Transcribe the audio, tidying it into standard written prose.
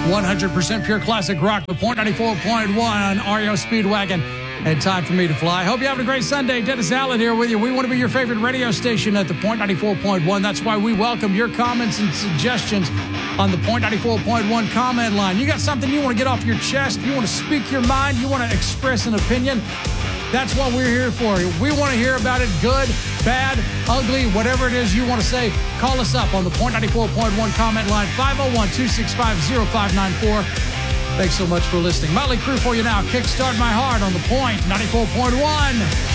100% pure classic rock, the Point 94.1 REO Speedwagon, and Time for Me to Fly. Hope you're having a great Sunday. Dennis Allen here with you. We want to be your favorite radio station at the Point 94.1. That's why we welcome your comments and suggestions on the Point 94.1 comment line. You got something you want to get off your chest, you want to speak your mind, you want to express an opinion, that's what we're here for. We want to hear about it, good, bad, ugly, whatever it is you want to say. Call us up on the Point 94.1 comment line, 501-265-0594. Thanks so much for listening. Motley Crue for you now. Kickstart My Heart on the Point 94.1.